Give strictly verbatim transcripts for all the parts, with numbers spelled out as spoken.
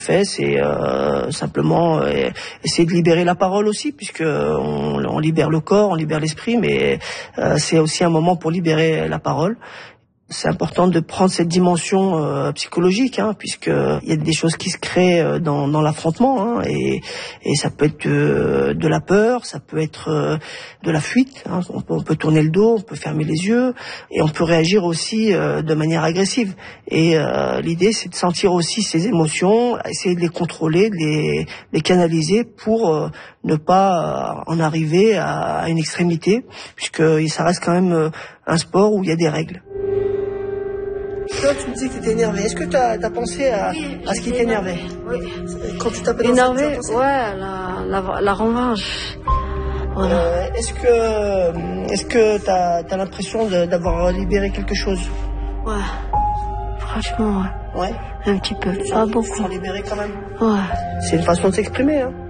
fait, c'est euh, simplement euh, essayer de libérer la parole aussi, puisque on, on libère le corps, on libère l'esprit, mais euh, c'est aussi un moment pour libérer la parole. C'est important de prendre cette dimension euh, psychologique, hein, puisque il y a des choses qui se créent dans, dans l'affrontement, hein, et, et ça peut être de, de la peur, ça peut être euh, de la fuite. Hein, on, peut, on peut tourner le dos, on peut fermer les yeux, et on peut réagir aussi euh, de manière agressive. Et euh, l'idée, c'est de sentir aussi ces émotions, essayer de les contrôler, de les, les canaliser pour euh, ne pas en arriver à, à une extrémité, puisque ça reste quand même un sport où il y a des règles. Toi, tu me disais que tu étais énervé. Est-ce que tu as pensé à, oui, à ce qui t'énervait? Oui. Quand tu t'appelles énervé, ouais, la, la, la revanche. Voilà. Euh, est-ce que est-ce que tu as l'impression d'avoir libéré quelque chose? Ouais. Franchement, ouais. Ouais. Un petit peu. Pas beaucoup. Tu t'en libéré quand même? Ouais. C'est une façon de s'exprimer, hein.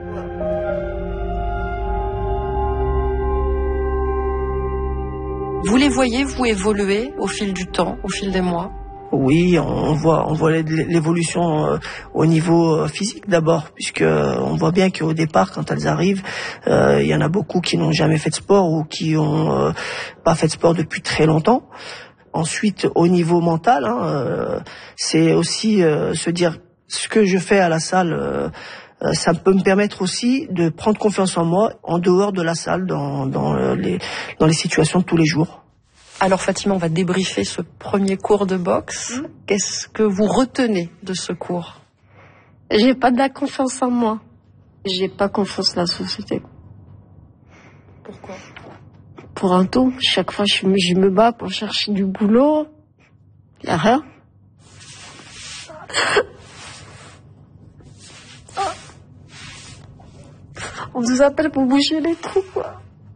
Vous les voyez, vous, évoluer au fil du temps, au fil des mois? Oui, on voit, on voit l'évolution euh, au niveau euh, physique d'abord, puisque euh, on voit bien qu'au départ, quand elles arrivent, euh, il y en a beaucoup qui n'ont jamais fait de sport ou qui ont euh, pas fait de sport depuis très longtemps. Ensuite, au niveau mental, hein, euh, c'est aussi euh, se dire ce que je fais à la salle. Euh, ça peut me permettre aussi de prendre confiance en moi en dehors de la salle, dans, dans les dans les situations de tous les jours. Alors Fatima, on va débriefer ce premier cours de boxe. Mmh. Qu'est-ce que vous retenez de ce cours? J'ai pas de la confiance en moi. J'ai pas confiance en la société. Pourquoi? Pour un tout. Chaque fois, je me, je me bats pour chercher du boulot. Y a rien. On nous appelle pour boucher les trous, quoi.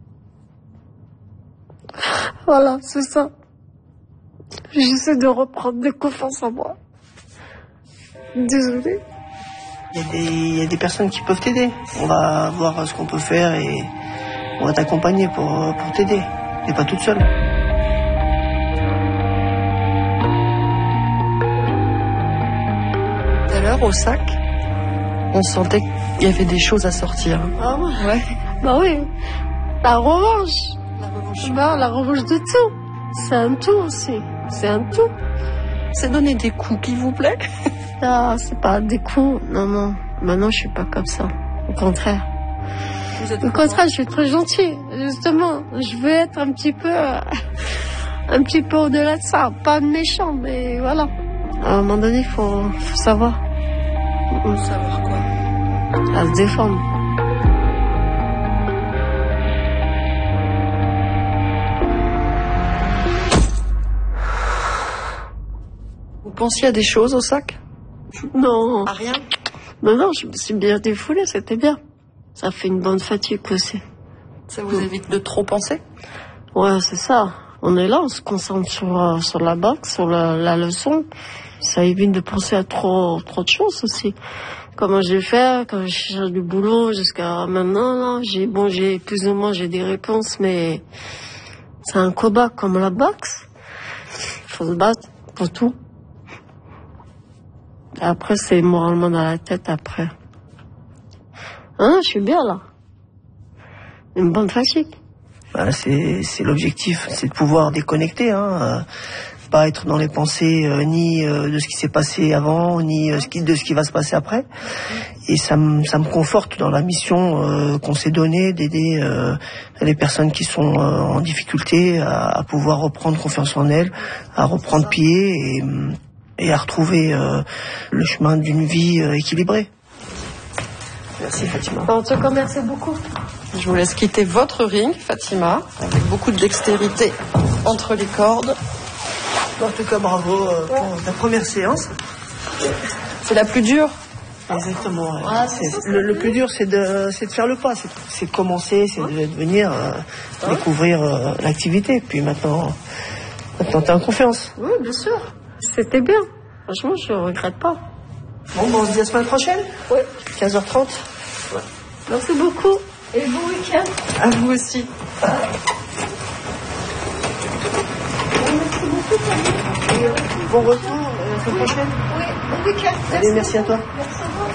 Voilà, c'est ça. J'essaie de reprendre de confiance en moi. Désolée. Il y a des, il y a des personnes qui peuvent t'aider. On va voir ce qu'on peut faire et on va t'accompagner pour, pour t'aider. T'es pas toute seule. Tout à l'heure, au sac, on sentait qu'il y avait des choses à sortir. Ah ouais, ouais. Bah oui. La revanche. La revanche. Bah, la revanche de tout. C'est un tout aussi. C'est un tout. C'est donner des coups qui vous plaît? Ah, c'est pas des coups. Non, non. Maintenant, je suis pas comme ça. Au contraire. Vous êtes Au contraire, je suis très gentille. Justement, je veux être un petit peu, euh, un petit peu au-delà de ça. Pas méchant, mais voilà. À un moment donné, il faut, faut savoir. Faut savoir quoi? À se défendre. Vous pensiez à des choses au sac? Non. À rien? Non, non, je me suis bien défoulée, c'était bien. Ça fait une bonne fatigue aussi. Ça vous évite de trop penser? Ouais, c'est ça. On est là, on se concentre sur, euh, sur la boxe, sur la, la leçon. Ça évite de penser à trop, trop de choses aussi. Comment j'ai fait, quand je cherche du boulot jusqu'à maintenant, là, j'ai, bon, j'ai plus ou moins, j'ai des réponses, mais c'est un combat comme la boxe. Faut se battre pour tout. Et après, c'est moralement dans la tête, après. Hein, je suis bien, là. Une bonne fatigue. Bah, c'est, c'est l'objectif, c'est de pouvoir déconnecter, hein. Euh, pas être dans les pensées euh, ni euh, de ce qui s'est passé avant, ni euh, ce qui, de ce qui va se passer après. Et ça me ça me conforte dans la mission euh, qu'on s'est donnée d'aider euh, les personnes qui sont euh, en difficulté à, à pouvoir reprendre confiance en elles, à reprendre pied et, et à retrouver euh, le chemin d'une vie euh, équilibrée. Merci Fatima. En tout cas, merci beaucoup. Je vous laisse quitter votre ring, Fatima, avec beaucoup de dextérité entre les cordes. En tout cas, bravo euh, pour ouais. ta première séance. C'est la plus dure. Exactement. Ouais. Ah, c'est, c'est, le, le plus dur, c'est de, c'est de faire le pas, c'est, c'est de commencer, c'est de, de venir euh, ouais. découvrir euh, l'activité. Puis maintenant, maintenant t'es en confiance. Oui, bien sûr. C'était bien. Franchement, je ne regrette pas. Bon, bon, on se dit à la semaine prochaine. Oui. quinze heures trente. Ouais. Merci beaucoup. Et bon week-end. À vous aussi. Bon retour, à la semaine prochaine. Oui, bon week-end. Allez, merci à toi. Merci.